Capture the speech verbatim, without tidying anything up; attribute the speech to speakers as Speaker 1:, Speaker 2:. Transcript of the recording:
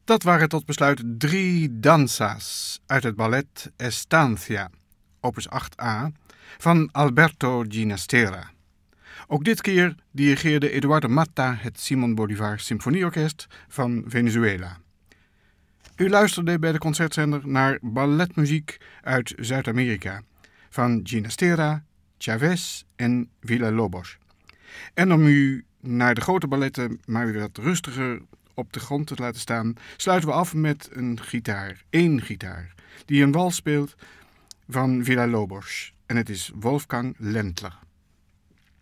Speaker 1: Dat waren tot besluit drie danzas uit het ballet Estancia, opus acht a, van Alberto Ginastera. Ook dit keer dirigeerde Eduardo Matta het Simón Bolívar Symfonieorkest van Venezuela. U luisterde bij de concertzender naar balletmuziek uit Zuid-Amerika van Ginastera, Chávez en Villa-Lobos. En om u naar de grote balletten maar weer wat rustiger op de grond te laten staan, sluiten we af met een gitaar, één gitaar, die een wals speelt van Villa-Lobos. En het is Wolfgang Ländler.